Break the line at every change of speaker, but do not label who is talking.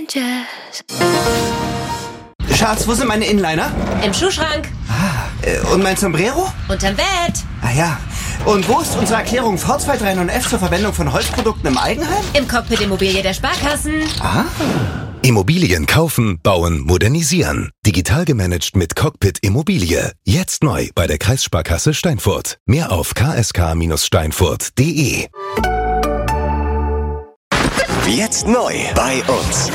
Schatz, wo sind meine Inliner?
Im Schuhschrank.
Und mein Sombrero?
Unterm Bett.
Ah ja. Und wo ist unsere Erklärung V239F zur Verwendung von Holzprodukten im Eigenheim?
Im Cockpit Immobilie der Sparkassen.
Ah.
Immobilien kaufen, bauen, modernisieren. Digital gemanagt mit Cockpit Immobilie. Jetzt neu bei der Kreissparkasse Steinfurt. Mehr auf ksk-steinfurt.de.
Jetzt neu bei uns.